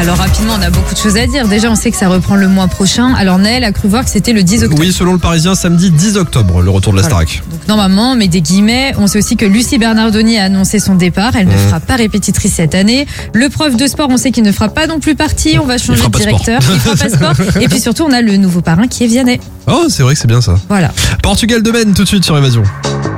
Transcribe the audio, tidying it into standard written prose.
Alors rapidement, on a beaucoup de choses à dire. Déjà, on sait que ça reprend le mois prochain. Alors Naël a cru voir que c'était le 10 octobre. Oui, selon le Parisien, samedi 10 octobre, le retour de la Starac. Donc normalement, mais des guillemets, on sait aussi que Lucie Bernardoni a annoncé son départ. Elle ne fera pas répétitrice cette année. Le prof de sport, on sait qu'il ne fera pas non plus partie. On va changer de directeur. Il fera pas sport. Et puis surtout, on a le nouveau parrain qui est Vianney. Oh, c'est vrai que c'est bien ça. Voilà. Portugal de Maine tout de suite sur Évasion.